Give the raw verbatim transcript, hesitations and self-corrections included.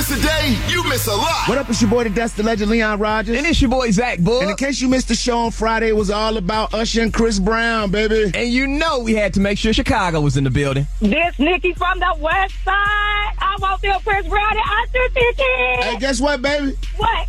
miss a day, you miss a lot. What up, it's your boy, the Dust, the Legend, Leon Rogers. And it's your boy, Zach Bull. And in case you missed the show on Friday, it was all about Usher and Chris Brown, baby. And you know we had to make sure Chicago was in the building. This Nikki from the West Side. I won't feel Chris Brown and Usher, Nikki. Hey, guess what, baby? What?